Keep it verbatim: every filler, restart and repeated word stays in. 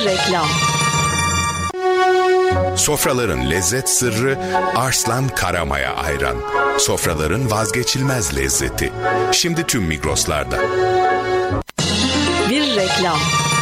reklam. Sofraların lezzet sırrı Arslan Karamaya ayran. Sofraların vazgeçilmez lezzeti. Şimdi tüm Migros'larda. Bir reklam.